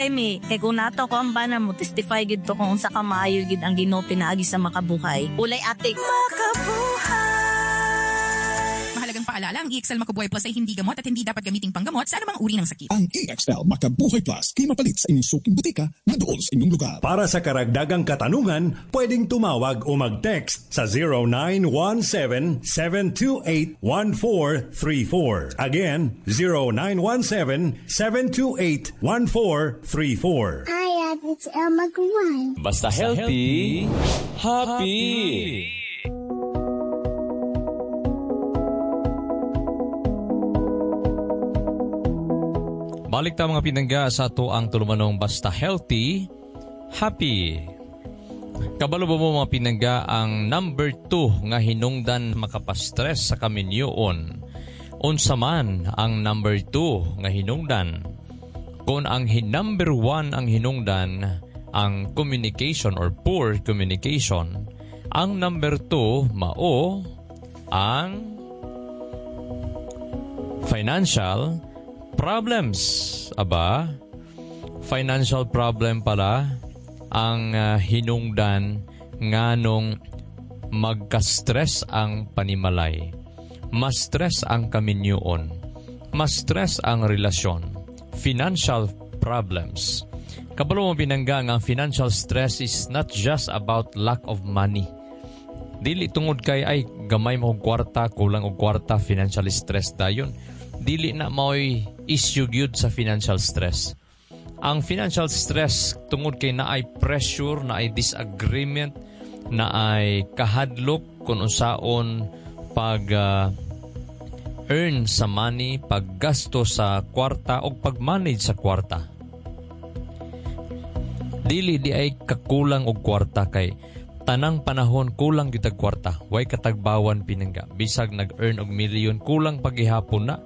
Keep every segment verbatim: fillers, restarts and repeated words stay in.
mi, kay kung nato ko ang bana mo, testify gid to kung sa kamayo gid ang Ginoo pinaagi sa makabuhay. Ulay atik. Makabuhay! Mahalagang paalala, ang E X L Makabuhay Plus ay hindi gamot at hindi dapat gamiting panggamot sa anumang uri ng sakit. Ang E X L Makabuhay Plus, kay mapalit sa inyong suking butika na doon sa inyong lugar. Para sa karagdagang katanungan, pwedeng tumawag o mag-text sa zero nine one seven, seven two eight, one four three four. Again, zero nine one seven, seven two eight, one four three four. Hi, it's El Magaway. Basta healthy, happy. Balik ta mga pinangga sa ato ang tulumanong basta healthy, happy. Kabalo ba mo mga pinangga ang number two nga hinungdan makapastress sa kaminyoon? Unsa man ang number two nga hinungdan? Kung ang hin- number one ang hinungdan ang communication or poor communication, ang number two mao ang financial problems. Aba, financial problem pala ang uh, hinungdan nganong magka-stress ang panimalay. Mas-stress ang kaminyoon. Mas-stress ang relasyon. Financial problems. Kabalo mo binangga nga ang financial stress is not just about lack of money. Dili tungod kay ay gamay mo og kwarta, kulang og kwarta, financial stress dayon. Dili na mao'y issue gyud sa financial stress. Ang financial stress tungod kay naay pressure, naay disagreement, naay kahadlok kung unsaon pag uh, earn sa money, paggasto sa kwarta o pag-manage sa kwarta. Dili di ay kakulang og kwarta kay tanang panahon kulang gyud og kwarta. Way katagbawan pinangga. Bisag nag-earn og milyon kulang paghihapon na.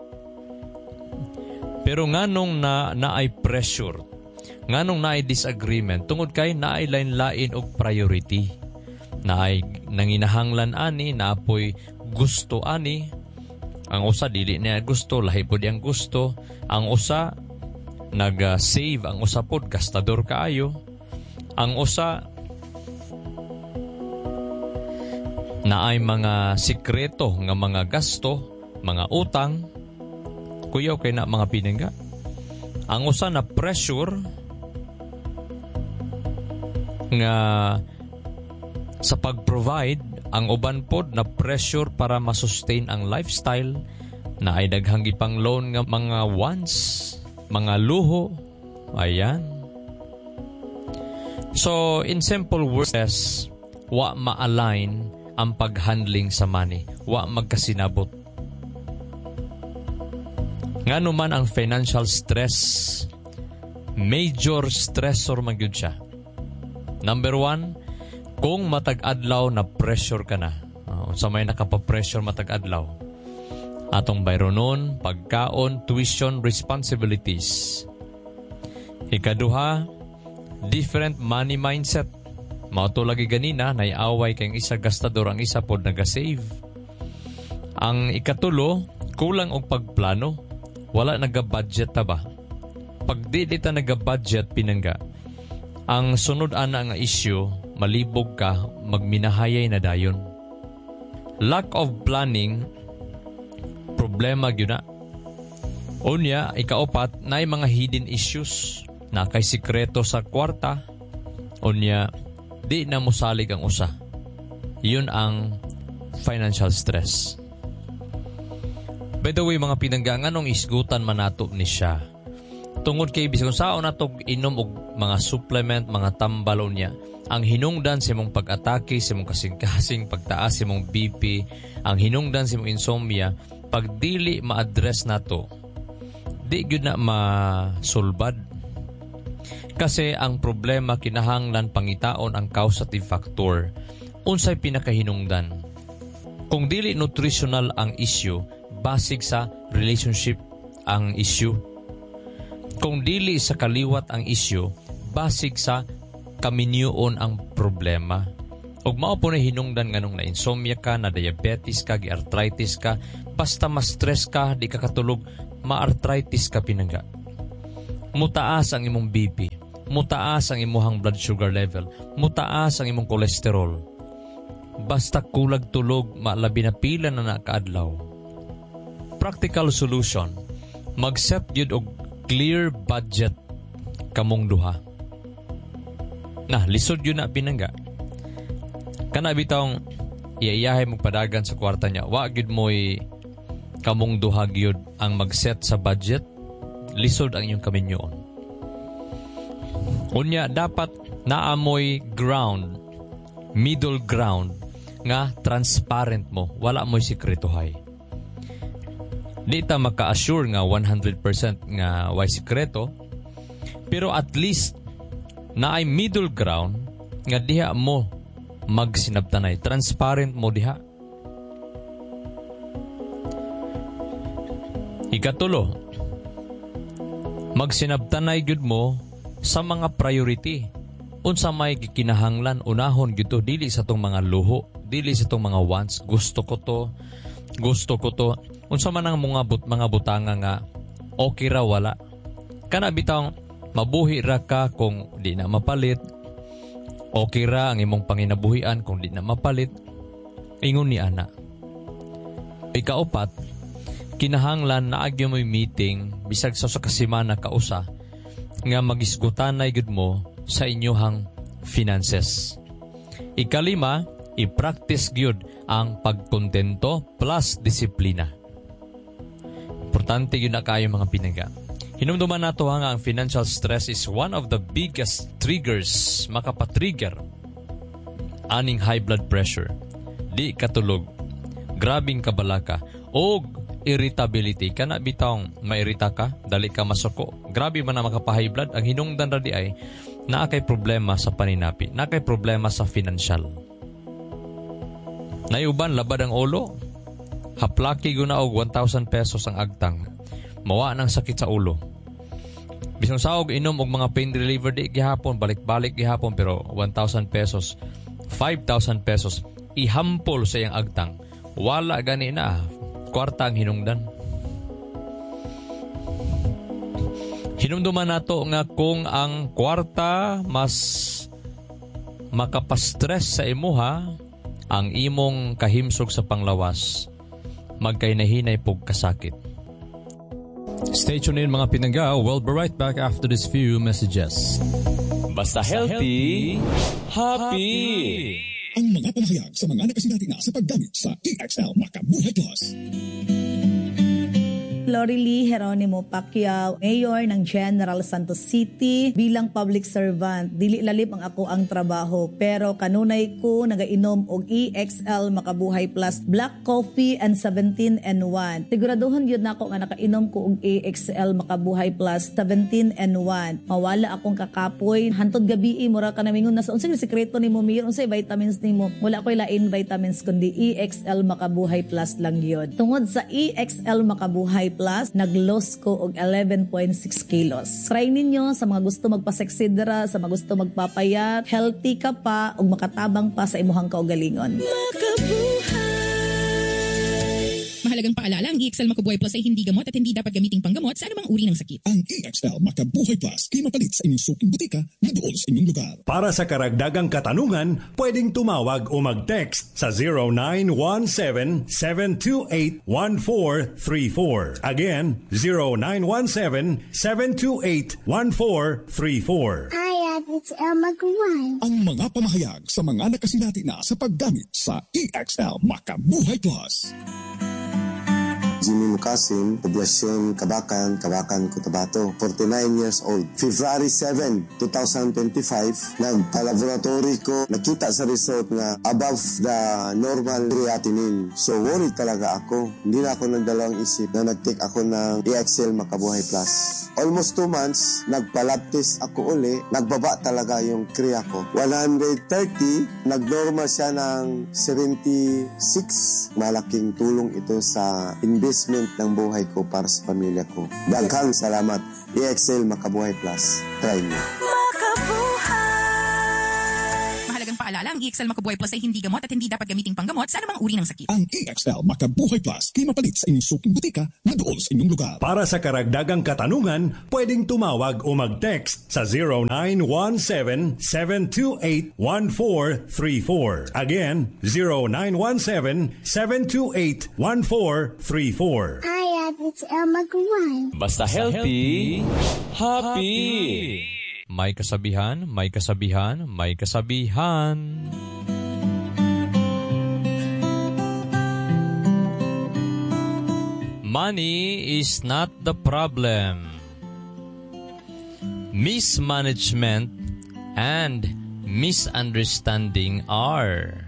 Pero nganong na naay pressure, nganong naay disagreement, tungod kay naay lain-lain og priority. Naay nanginahanglan ani, naapoy gusto ani. Ang usa dili niya gusto, lahi pod ang gusto. Ang usa nag-save, ang usa pod gastador kaayo. Ang usa naay mga sikreto nga mga gasto, mga utang. Kuyaw kay na mga pinangga. Ang usa na pressure nga sa pag-provide, ang uban pod na pressure para masustain ang lifestyle, na ay daghang gipang loan nga mga wants, mga luho. Ayan. So, in simple words, wa ma-align ang pag-handling sa money. Wa magkasinabot. Ngano man ang financial stress, major stressor man gyud siya. Number one, kung matag-adlaw na pressure ka na. Uh, sa may nakapa-pressure matag-adlaw. Atong bayronon, pagkaon, tuition, responsibilities. Ikaduha, different money mindset. Mauto lagi ganina, naiaway kayong isa gastador, ang isa pod naga-save. Ang ikatulo, kulang og pagplano. Wala naga-budget ta ba? Pag di di ta naga-budget pinangga, ang sunod ana nga issue, malibog ka, magminahayay na dayon. Lack of planning, problema gyud na. Unya, ikaapat, naay mga hidden issues, na kay sikreto sa kwarta. Unya, di na mosalig ang usa. Yun ang financial stress. By the way, mga pinangga, nganong isgutan man nato ni siya. Tungod kay bisag saon nato inom og mga supplement, mga tambal niya, ang hinungdan sa imong pag-atake, sa imong kasing-kasing, pagtaas sa imong B P, ang hinungdan sa imong insomnia, pag dili ma-address nato, di gyud na masulbad. Kasi ang problema kinahanglan pangitaon ang causative factor. Unsay pinakahinungdan? Kung dili nutritional ang issue, basig sa relationship ang issue. Kung dili sa kaliwat ang issue, basig sa kaminyoon ang problema. Ug mao po na hinungdan nganong na insomnia ka, na diabetes ka, gi-arthritis ka, basta ma-stress ka, di ka katulog, ma-arthritis ka pinangga. mutaas ang imong B P, mutaas ang imong blood sugar level, mutaas ang imong kolesterol. Basta kulag tulog, maalabi na pila na nakaadlaw. Practical solution, mag-set yun og clear budget kamong duha. Nah, lisod yun na pinangga. Kana bitawng iyayahay mong padagan sa kwarta niya, wa gyud mo'y kamong duha gyud ang mag-set sa budget, lisod ang inyong kaminyoon. Unya, dapat naamoy ground, middle ground, nga transparent mo, wala mo'y sikretohay. Di ta maka-assure nga one hundred percent nga way sikreto, pero at least na ay middle ground nga diha mo magsinabtanay, transparent mo diha. Ikatulo, magsinabtanay gyud mo sa mga priority. Unsa may gikinahanglan, unahon gyud to, dili sa tong mga luho, dili sa tong mga wants. Gusto ko to, gusto ko to. Unsa man ang mga but, mga butanga nga okay ra wala. Kana bitaw mabuhi ra ka kung di na mapalit. Okay ra ang imong panginabuhian kung di na mapalit. Ingon ni ana. Ikaupat, kinahanglan na agyo mo'y meeting bisag sa kasimana kausa nga magisgutanay gud mo sa inyohang finances. Ikalima, i-practice gyud ang pagkontento plus disiplina. Importante yun na kayo mga pinaga. Hinumduman nato nga ang financial stress is one of the biggest triggers makapatrigger aning high blood pressure, di katulog, grabing kabalaka, o irritability. Kana bitawng mairita ka, dali ka masuko, grabe man na makapa-high blood. Ang hinungdan ra di ay naa kay problema sa paninapi, naa kay problema sa financial. Nayuban labad ang ulo, haplaki guna og one thousand pesos ang agtang, mawa ng sakit sa ulo. Bisang saog inom og mga pain reliever di gihapon, balik-balik gihapon, pero one thousand pesos, five thousand pesos ihampol sa iyang agtang, wala gani na kwarta ang hinungdan. Hinumduman nato nga kung ang kwarta mas makapastress sa imuha, ang imong kahimsog sa panglawas, magkainahinay pog kasakit. Stay tuned in mga pinangga. We'll be right back after this few messages. Basta healthy, happy! Ang mga pamahayag sa mga nakasinati na sa paggamit sa E X L Makabuhay Plus. Lorely Geronimo Pacquiao, Mayor ng General Santos City. Bilang public servant, dili lalip ang ako ang trabaho, pero kanunay ko nagainom og E X L Makabuhay Plus Black Coffee and seventeen in one. Siguraduhon yun na ako nga nakainom ko og E X L Makabuhay Plus seventeen in one. Mawala akong kakapoy. Hantod gabi, mura ka namingon na sa unsay sikreto nimo, Mayor, unsay vitamins nimo. Wala ko'y lain vitamins kundi E X L Makabuhay Plus lang yun. Tungod sa E X L Makabuhay Plus, nag-loss ko og eleven point six kilos. Try ninyo sa mga gusto magpaseksidra, sa mga gusto magpapayat, healthy ka pa ug makatabang pa sa imuhang kaugalingon. Mahalagang paalala, ang E X L Makabuhay Plus ay hindi gamot at hindi dapat gamiting panggamot sa anumang uri ng sakit. Ang E X L Makabuhay Plus kay mapalit sa inyong suking butika na doon sa inyong lugar. Para sa karagdagang katanungan, pwedeng tumawag o mag-text sa zero nine one seven, seven two eight, one four three four. Again, zero nine one seven, seven two eight, one four three four. Hi, it's El Magaway. Ang mga pamahayag sa mga nakasinati na sa paggamit sa E X L Makabuhay Plus. Jimmy Mukasim, Poblasyon Kabakan, Kabakan, Cotabato, forty-nine years old. February seventh, twenty twenty-five, nagpa-laboratory ko, nakita sa result na above the normal creatinine. So worried talaga ako. Hindi na ako nagdalawang isip na nag-take ako ng E X L Makabuhay Plus. Almost two months, nagpa-lab test ako uli, nagbaba talaga yung krea ko. one thirty, nag-normal siya ng seventy-six. Malaking tulong ito sa investment ng buhay ko para sa pamilya ko. Daghang salamat. E X L Makabuhay Plus. Try mo. Mahalagang paalala. paalala, ang E X L Makabuhay Plus ay hindi gamot at hindi dapat gamiting panggamot sa anumang uri ng sakit. Ang E X L Makabuhay Plus kay mapalit sa inyong suking butika na doon sa inyong lugar. Para sa karagdagang katanungan, pwedeng tumawag o mag-text sa zero nine one seven, seven two eight, one four three four. Again, zero nine one seven, seven two eight, one four three four. Hi, it's El Maguire. Basta healthy, happy. May kasabihan, may kasabihan, may kasabihan. Money is not the problem. Mismanagement and misunderstanding are.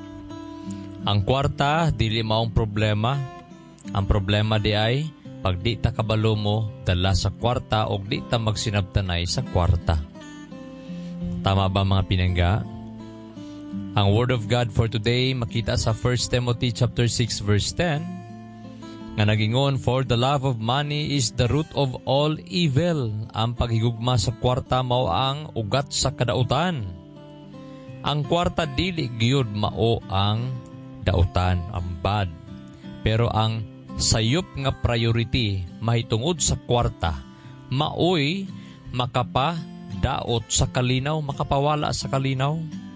Ang kwarta, dili maong problema. Ang problema di ay, pag di ta kabalo mo, dala sa kwarta o di ta magsinabtanay sa kwarta. Tama ba mga pinangga? Ang Word of God for today, makita sa First Timothy chapter six verse ten, nga nagingon, for the love of money is the root of all evil. Ang paghigugma sa kwarta mao ang ugat sa kadautan. Ang kwarta dili gyud mao ang dautan, ang bad. Pero ang sayop nga priority mahitungod sa kwarta, maoy makapa daot sa kalinaw, makapawala sa kalinaw.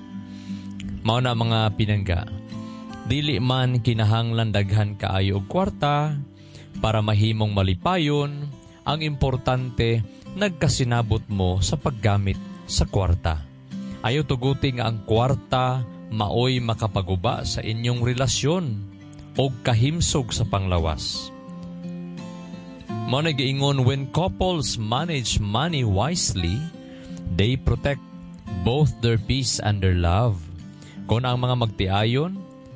Mao na mga pinangga. Dili man kinahanglan daghan kaayo og kwarta para mahimong malipayon. Ang importante, nagkasinabot mo sa paggamit sa kwarta. Ayaw tuguti nga ang kwarta maoy makapaguba sa inyong relasyon o kahimsog sa panglawas. Mao na giingon, when couples manage money wisely, they protect both their peace and their love. Kung ang mga magtiayon,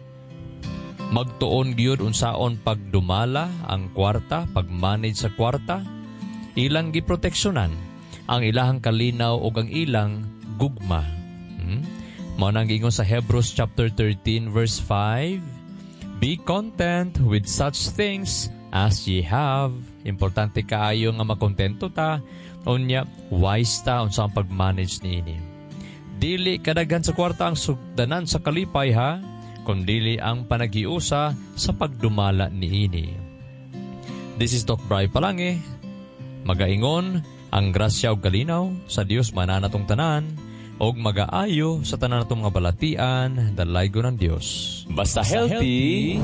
magtuon gyud unsaon pagdumala ang kwarta, pag-manage sa kwarta, ilang giproteksyonan ang ilahang kalinaw o ang ilang gugma. Hmm? Mao nang giingon sa Hebrews chapter thirteen verse five, be content with such things as ye have. Importante kaayo nga makontento ta, unya wise ta unsa ang pag-manage niini. Dili kadaghan sa kwarta ang sugdanan sa kalipay ha, kundili ang panagiusa sa pagdumala niini. This is Doc Bri Palange. Magaingon, ang grasya ug kalinaw sa Dios mananatong tanan, og magaayo sa tanan natong mga balatian, dalaygo ng Dios. Basta healthy,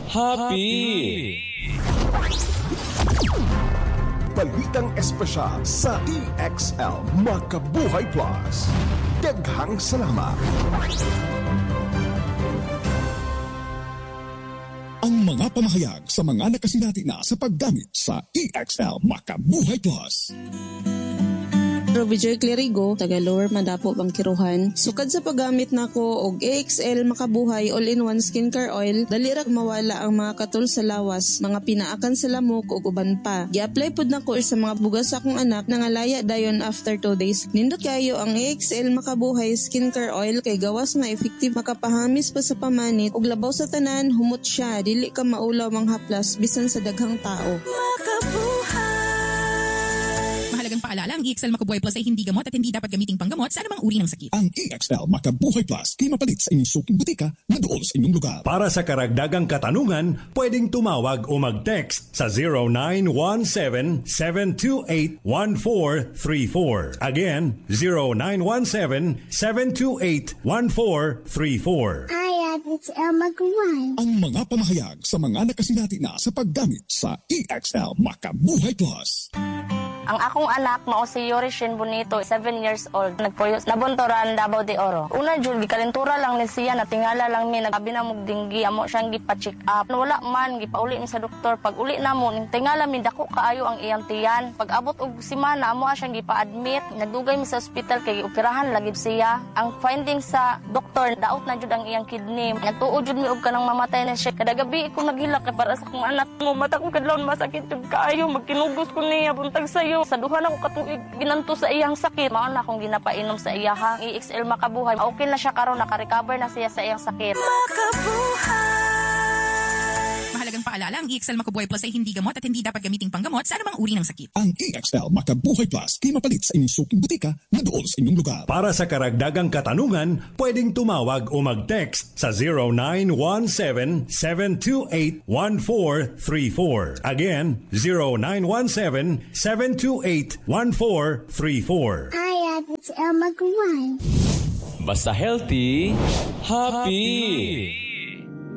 happy! Balitang espesyal sa E X L Makabuhay Plus. Daghang salamat. Ang mga pamahayag sa mga nakasinati na sa paggamit sa E X L Makabuhay Plus. Robijoy Clerigo, taga Lower Mandapo, Bangkiruhan. Sukad sa paggamit nako og E X L Makabuhay All-in-One Skincare Oil, dali ra mawala ang mga katul sa lawas, mga pinaakan sa lamok ug uban pa. Gi-apply pud nako sa mga bugas sa akong anak nangalaya dayon after two days. Nindot kayo ang E X L Makabuhay Skincare Oil kay gawas nga effective, makapahamis pa sa pamanit ug labaw sa tanan, humot siya, dili ka maulaw manghaplas bisan sa daghang tao. Mahalagang paalala, ang E X L Makabuhay Plus ay hindi gamot at hindi dapat gamiting panggamot sa anumang uri ng sakit. Ang E X L Makabuhay Plus kay mapalit sa inyong suking butika na doon sa inyong lugar. Para sa karagdagang katanungan, pwedeng tumawag o mag-text sa zero nine one seven, seven two eight, one four three four. Again, zero nine one seven, seven two eight, one four three four. Hi, it's El Maguire. Ang mga pamahayag sa mga nakasinati na sa paggamit sa E X L Makabuhay Plus. Ang akong anak, mao si Yorishin Bonito, seven years old. Nagpuyo, nabuntoran, Davao de Oro. Una, Jul, gikalentura lang ni siya, natingala lang mi, nagabi na mong dinggi, amo siyang gipa-check up. Wala man, gipauli mi sa doktor. Pag uli na mo, tingala mi, dako kaayo ang iyang tiyan. Pag abot og simana, amo siyang gipa-admit. Nagdugay mi sa ospital, kay operahan lagib siya. Ang finding sa doktor, daot na jud ang iyang kidney. Nagtuo jud mi og kanang mamatay na siya. Kada gabi, ko naghilak para sa akong anak mo. Mata kong kadlawon masakit jud kaayo, magkinugos ko niya, buntag sayo. Sa duha na ko katuig ginanto sa iyang sakit. Mao na akong ginapainom sa iyahang E X L Makabuhay. Okay na siya karon, naka-recover na siya sa iyang sakit. Mahalagang paalala, paalala, ang E X L Macabuhay Plus ay hindi gamot at hindi dapat gamiting panggamot sa anumang uri ng sakit. Ang E X L Makabuhay Plus ay mapalit sa inyong suking butika na doon sa inyong lugar. Para sa karagdagang katanungan, pwedeng tumawag o mag-text sa zero nine one seven, seven two eight, one four three four. Again, zero nine one seven, seven two eight, one four three four. I have it's El Maguire. Basta healthy, happy.